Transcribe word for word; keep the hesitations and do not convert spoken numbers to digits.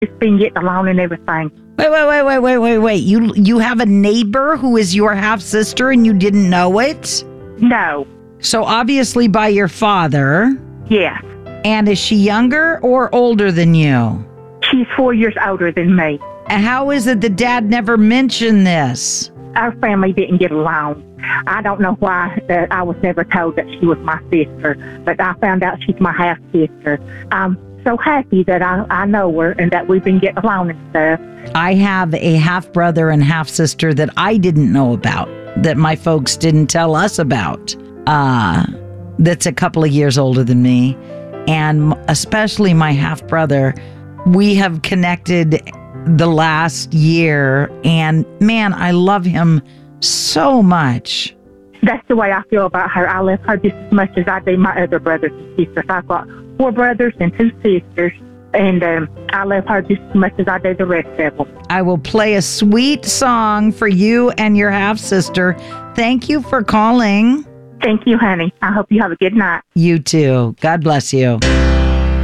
just been getting along and everything. Wait, wait, wait, wait, wait, wait, wait. You you have a neighbor who is your half sister and you didn't know it? No. So obviously by your father. Yes. And is she younger or older than you? She's four years older than me. And how is it that Dad never mentioned this? Our family didn't get along. I don't know why uh, I was never told that she was my sister, but I found out she's my half sister. I'm so happy that I, I know her and that we've been getting along and stuff. I have a half brother and half sister that I didn't know about, that my folks didn't tell us about. Uh, that's a couple of years older than me. And especially my half brother, we have connected the last year, and man, I love him so much. That's the way I feel about her. I love her just as much as I do my other brothers and sisters. I've got four brothers and two sisters, and um, I love her just as much as I do the rest of them. I will play a sweet song for you and your half-sister. Thank you for calling. Thank you, honey. I hope you have a good night. You too. God bless you.